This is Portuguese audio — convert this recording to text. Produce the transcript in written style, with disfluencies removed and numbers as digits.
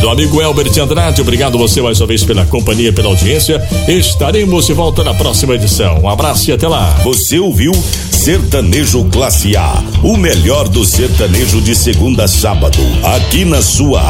Meu amigo Elbert Andrade, obrigado você mais uma vez pela companhia, pela audiência. Estaremos de volta na próxima edição. Um abraço e até lá. Você ouviu Sertanejo Classe A, o melhor do sertanejo de segunda a sábado, aqui na sua